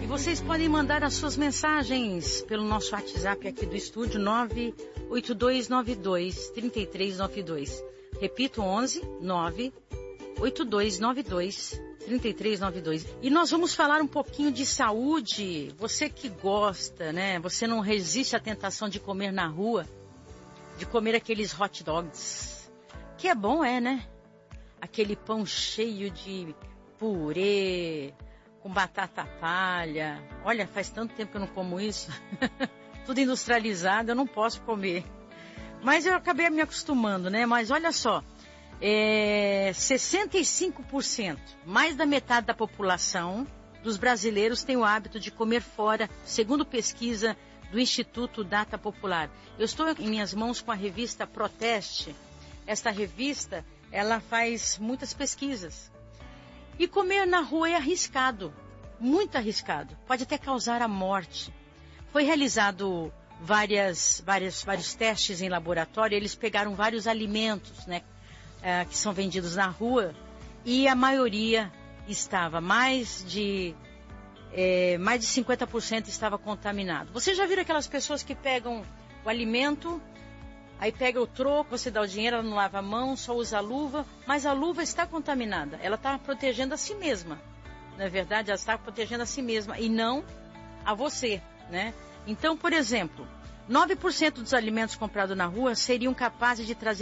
vocês podem mandar as suas mensagens pelo nosso WhatsApp aqui do estúdio, 98292-3392. Repito, 11-98292-3392. E nós vamos falar um pouquinho de saúde. Você que gosta, né? Você não resiste à tentação de comer na rua, de comer aqueles hot dogs. Que é bom, né? Aquele pão cheio de purê, com batata palha. Olha, faz tanto tempo que eu não como isso. Tudo industrializado, eu não posso comer. Mas eu acabei me acostumando, né? Mas olha só, 65%, mais da metade da população dos brasileiros tem o hábito de comer fora, segundo pesquisa do Instituto Data Popular. Eu estou em minhas mãos com a revista Proteste. Esta revista, ela faz muitas pesquisas. E comer na rua é arriscado, muito arriscado. Pode até causar a morte. Foi realizado vários testes em laboratório. Eles pegaram vários alimentos, né, que são vendidos na rua, e a maioria estava, mais de 50% estava contaminado. Você já viu aquelas pessoas que pegam o alimento, aí pega o troco, você dá o dinheiro, ela não lava a mão, só usa a luva, mas a luva está contaminada. Ela está protegendo a si mesma. Não é verdade? Ela está protegendo a si mesma e não a você, né? Então, por exemplo, 9% dos alimentos comprados na rua seriam capazes de trazer